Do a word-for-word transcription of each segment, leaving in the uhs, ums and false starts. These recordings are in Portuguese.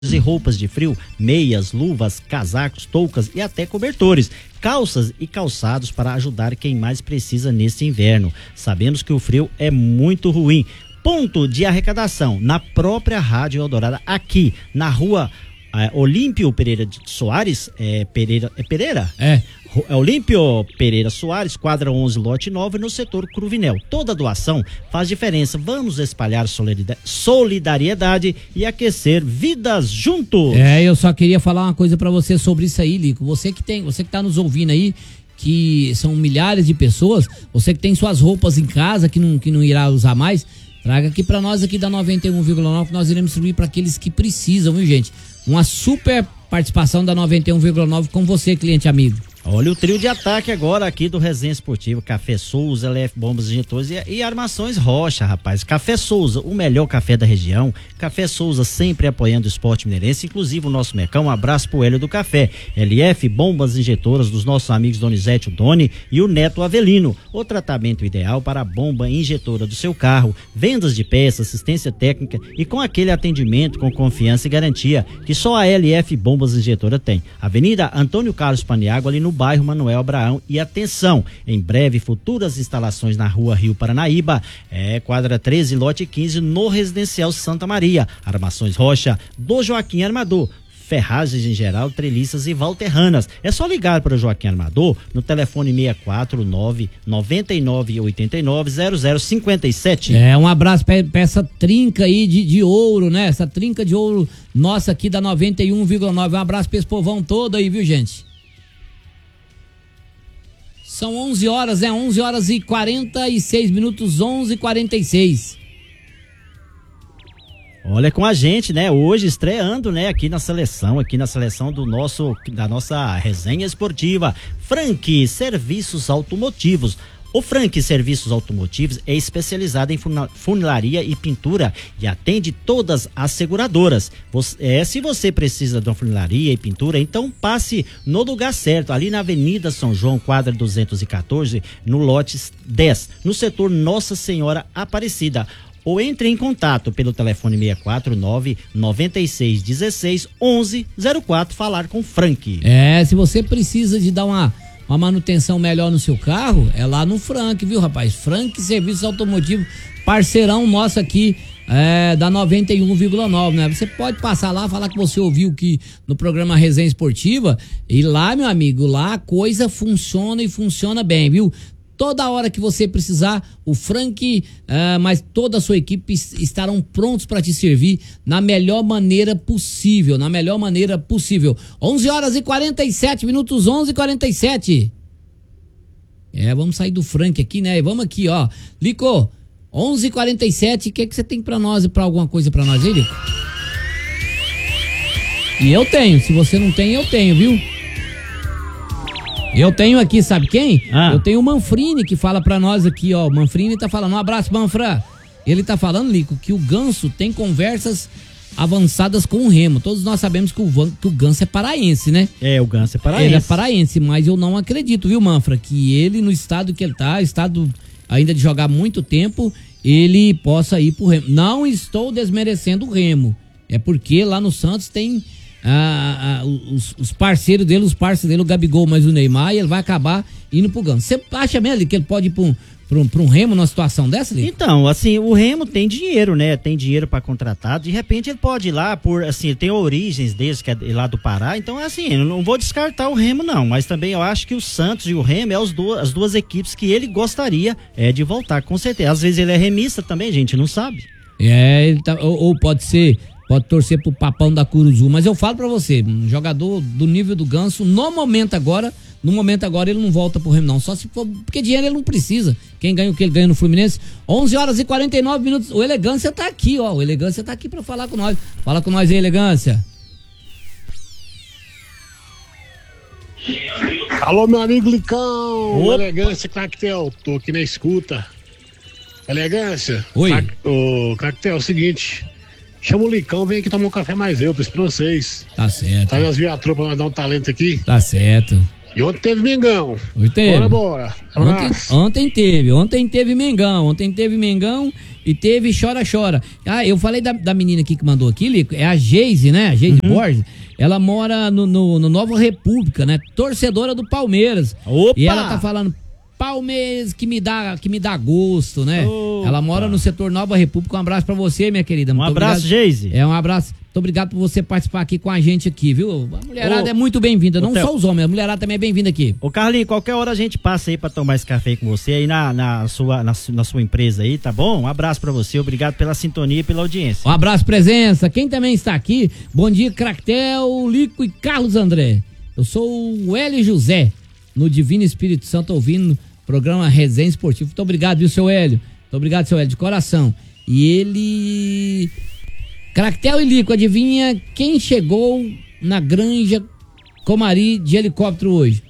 e roupas de frio, meias, luvas, casacos, toucas e até cobertores, calças e calçados para ajudar quem mais precisa neste inverno. Sabemos que o frio é muito ruim. Ponto de arrecadação na própria Rádio Eldorado, aqui na rua é, Olímpio Pereira de Soares, é Pereira, é Pereira? É. É Olímpio Pereira Soares, quadra onze, lote nove, no setor Cruvinel. Toda doação faz diferença. Vamos espalhar solidariedade e aquecer vidas juntos. É, eu só queria falar uma coisa pra você sobre isso aí, Lico. Você que tem, você que tá nos ouvindo aí, que são milhares de pessoas, você que tem suas roupas em casa, que não, que não irá usar mais, traga aqui pra nós aqui da noventa e um vírgula nove, que nós iremos distribuir para aqueles que precisam, viu, gente? Uma super participação da noventa e um vírgula nove com você, cliente amigo. Olha o trio de ataque agora aqui do Resenha Esportiva, Café Souza, L F Bombas Injetores e, e Armações Rocha, rapaz. Café Souza, o melhor café da região. Café Souza sempre apoiando o esporte mineirense, inclusive o nosso Mercão. Um abraço pro Hélio do Café. L F Bombas Injetoras dos nossos amigos Donizete, o Doni e o Neto Avelino. O tratamento ideal para a bomba injetora do seu carro. Vendas de peças, assistência técnica e com aquele atendimento com confiança e garantia que só a L F Bombas Injetora tem. Avenida Antônio Carlos Paniagua, ali no bairro Manuel Abraão. E atenção, em breve futuras instalações na rua Rio Paranaíba, é quadra treze, lote quinze, no Residencial Santa Maria. Armações Rocha, do Joaquim Armador. Ferragens em geral, treliças e valterranas. É só ligar para o Joaquim Armador no telefone seis quatro nove, nove nove oito nove, zero zero cinco sete. É, um abraço para essa trinca aí de, de ouro, né? Essa trinca de ouro nossa aqui da noventa e um vírgula nove. Um abraço para esse povão todo aí, viu, gente? São onze horas, é onze horas e quarenta e seis minutos, onze e quarenta e seis. Olha com a gente, né? Hoje estreando, né? Aqui na seleção, aqui na seleção do nosso, da nossa resenha esportiva, Frank Serviços Automotivos. O Frank Serviços Automotivos é especializado em funilaria e pintura e atende todas as seguradoras. Você, é, se você precisa de uma funilaria e pintura, então passe no lugar certo, ali na Avenida São João, quadra duzentos e quatorze, no lote dez, no setor Nossa Senhora Aparecida. Ou entre em contato pelo telefone seis quatro nove, nove seis um seis, onze zero quatro, falar com Frank. É, se você precisa de dar uma... uma manutenção melhor no seu carro, é lá no Frank, viu, rapaz? Frank Serviços Automotivos, parceirão nosso aqui é, da noventa e um vírgula nove, né? Você pode passar lá, falar que você ouviu que no programa Resenha Esportiva, e lá, meu amigo, lá a coisa funciona e funciona bem, viu? Toda hora que você precisar, o Frank, uh, mas toda a sua equipe estarão prontos para te servir na melhor maneira possível, na melhor maneira possível. onze horas e quarenta e sete minutos, onze e quarenta e sete. É, vamos sair do Frank aqui, né? Vamos aqui, ó. Lico, onze e quarenta e sete, o que é que você tem para nós e para alguma coisa para nós aí, Lico? E eu tenho, se você não tem, eu tenho, viu? Eu tenho aqui, sabe quem? Ah. Eu tenho o Manfrini que fala pra nós aqui, ó. O Manfrini tá falando, um abraço, Manfra. Ele tá falando, Lico, que o Ganso tem conversas avançadas com o Remo. Todos nós sabemos que o, que o Ganso é paraense, né? É, o Ganso é paraense. Ele é paraense, mas eu não acredito, viu, Manfra, que ele, no estado que ele tá, estado ainda de jogar muito tempo, ele possa ir pro Remo. Não estou desmerecendo o Remo. É porque lá no Santos tem... Ah, ah, os, os parceiros dele, os parceiros dele, o Gabigol mais o Neymar, e ele vai acabar indo pro Ganso. Você acha mesmo que ele pode ir pra um, pra um, pra um Remo numa situação dessa, Lico? Então, assim, o Remo tem dinheiro, né? Tem dinheiro pra contratar. De repente ele pode ir lá por, assim, ele tem origens desde que é lá do Pará. Então, assim, eu não vou descartar o Remo, não. Mas também eu acho que o Santos e o Remo é os do, as duas equipes que ele gostaria é, de voltar, com certeza. Às vezes ele é remista também, a gente não sabe. É, ele tá, ou, ou pode ser... Pode torcer pro papão da Curuzu, mas eu falo pra você, um jogador do nível do Ganso, no momento agora, no momento agora ele não volta pro Remo não, só se for, porque dinheiro ele não precisa. Quem ganha o que ele ganha no Fluminense? onze horas e quarenta e nove minutos, o Elegância tá aqui, ó, o Elegância tá aqui pra falar com nós. Fala com nós aí, Elegância. Alô, meu amigo Licão, Opa. Elegância, Cactel, tô aqui na escuta. Elegância, Oi. Ô, Cactel, é o seguinte... Chama o Licão, vem aqui tomar um café mais eu, tô esperando vocês. Tá certo. Tá nas viaturas pra nós dar um talento aqui. Tá certo. E ontem teve Mengão. Ontem teve. Bora, bora. Ontem, ontem teve, ontem teve Mengão, ontem teve Mengão e teve Chora Chora. Ah, eu falei da, da menina aqui que mandou aqui, Lico, é a Geise, né? A Geise uhum. Borges. Ela mora no, no, no Nova República, né? Torcedora do Palmeiras. Opa! E ela tá falando, Palmeiras que me dá, que me dá gosto, né? Opa! Ela mora no setor Nova República. Um abraço pra você, minha querida. Muito um abraço, Geise. É, um abraço. Muito obrigado por você participar aqui com a gente aqui, viu? A mulherada ô, é muito bem-vinda, não Theo, só os homens, a mulherada também é bem-vinda aqui. Ô Carlinhos, qualquer hora a gente passa aí pra tomar esse café com você aí na, na, sua, na, na sua empresa aí, tá bom? Um abraço pra você, obrigado pela sintonia e pela audiência. Um abraço, presença. Quem também está aqui, bom dia, Cractel, Lico e Carlos André. Eu sou o Hélio José, no Divino Espírito Santo, ouvindo o programa Resenha Esportivo. Muito obrigado, viu, seu Hélio? Muito obrigado, seu Hélio, de coração. E ele... Cractel e Lico, adivinha quem chegou na Granja Comari de helicóptero hoje?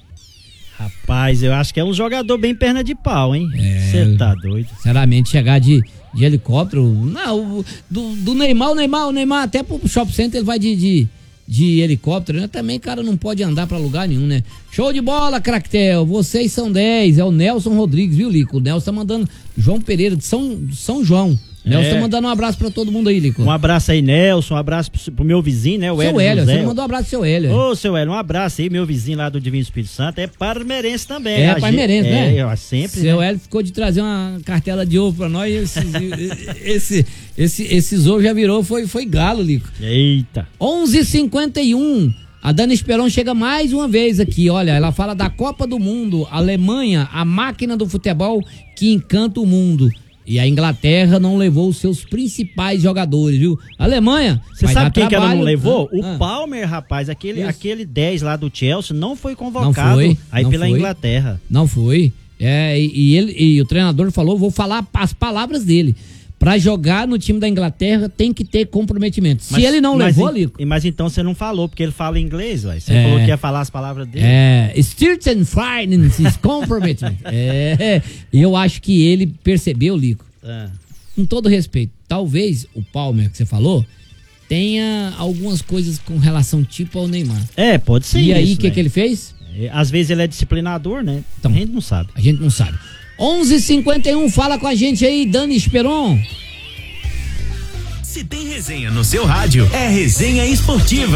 Rapaz, eu acho que é um jogador bem perna de pau, hein? Você É, tá doido? Sinceramente, chegar de, de helicóptero... Não, do, do Neymar, o Neymar, o Neymar até pro shopping center ele vai de, de, de helicóptero, né? Também, cara, não pode andar pra lugar nenhum, né? Show de bola, Cractel, vocês são dez, é o Nelson Rodrigues, viu, Lico? O Nelson tá mandando, João Pereira de São, São João. Nelson é. tá mandando um abraço pra todo mundo aí, Lico. Um abraço aí, Nelson, um abraço pro, pro meu vizinho, né, o seu Hélio Hélio, José. você mandou um abraço pro seu Hélio. Ô, seu Hélio, um abraço aí, meu vizinho lá do Divino Espírito Santo, é parmeirense também. É, parmeirense, né? É, sempre. Seu né? Hélio ficou de trazer uma cartela de ovo pra nós e esse, esse, esse, esses ovos já virou, foi, foi galo, Lico. Eita. onze e cinquenta e um, a Dani Esperon chega mais uma vez aqui, olha, ela fala da Copa do Mundo, Alemanha, a máquina do futebol que encanta o mundo. E a Inglaterra não levou os seus principais jogadores, viu? A Alemanha. Você sabe quem que ela não levou? Ah, o ah. Palmer, rapaz, aquele, aquele dez lá do Chelsea não foi convocado não foi, aí não pela foi. Inglaterra. Não foi. É, e, e, ele, e o treinador falou, vou falar as palavras dele. Pra jogar no time da Inglaterra tem que ter comprometimento. Se Mas, ele não mas, levou, Lico. Mas então você não falou, porque ele fala inglês, ué. Você É, falou que ia falar as palavras dele. É, Sturts and Finance Compromisement. É, e eu acho que ele percebeu, Lico. Ah. Com todo respeito, talvez o Palmer que você falou tenha algumas coisas com relação tipo ao Neymar. É, pode ser. E aí, o que, né? que ele fez? É, às vezes ele é disciplinador, né? Então, a gente não sabe. A gente não sabe. onze e cinquenta e um, fala com a gente aí, Dani Esperon. Se tem resenha no seu rádio, é Resenha Esportiva.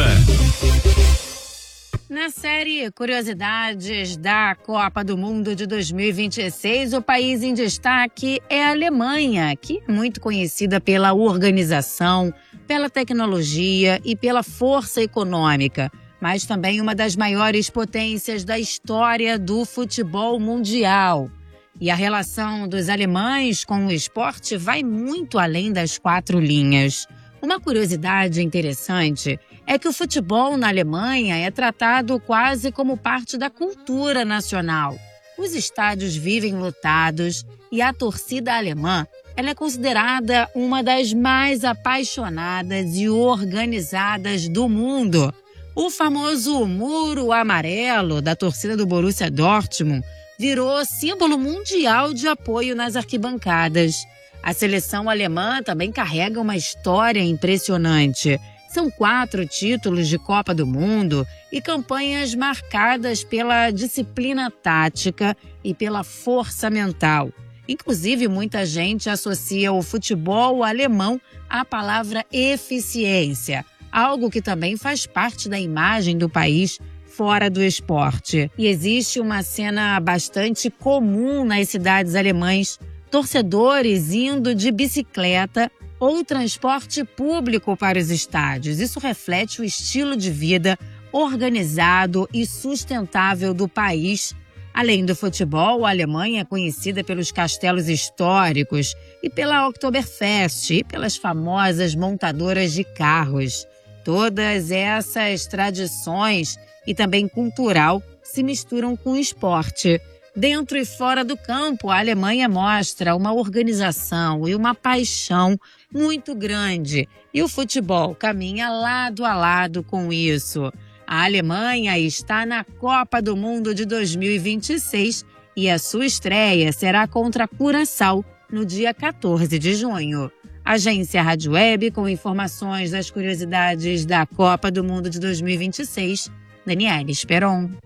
Na série Curiosidades da Copa do Mundo de dois mil e vinte e seis, o país em destaque é a Alemanha, que é muito conhecida pela organização, pela tecnologia e pela força econômica, mas também uma das maiores potências da história do futebol mundial. E a relação dos alemães com o esporte vai muito além das quatro linhas. Uma curiosidade interessante é que o futebol na Alemanha é tratado quase como parte da cultura nacional. Os estádios vivem lotados e a torcida alemã ela é considerada uma das mais apaixonadas e organizadas do mundo. O famoso Muro Amarelo da torcida do Borussia Dortmund virou símbolo mundial de apoio nas arquibancadas. A seleção alemã também carrega uma história impressionante. São quatro títulos de Copa do Mundo e campanhas marcadas pela disciplina tática e pela força mental. Inclusive, muita gente associa o futebol alemão à palavra eficiência, algo que também faz parte da imagem do país fora do esporte. E existe uma cena bastante comum nas cidades alemãs, torcedores indo de bicicleta ou transporte público para os estádios. Isso reflete o estilo de vida organizado e sustentável do país. Além do futebol, a Alemanha é conhecida pelos castelos históricos e pela Oktoberfest e pelas famosas montadoras de carros. Todas essas tradições e também cultural se misturam com o esporte. Dentro e fora do campo, a Alemanha mostra uma organização e uma paixão muito grande. E o futebol caminha lado a lado com isso. A Alemanha está na Copa do Mundo de dois mil e vinte e seis e a sua estreia será contra a Curaçao no dia quatorze de junho. Agência Rádio Web com informações das curiosidades da Copa do Mundo de dois mil e vinte e seis, Daniela Esperon.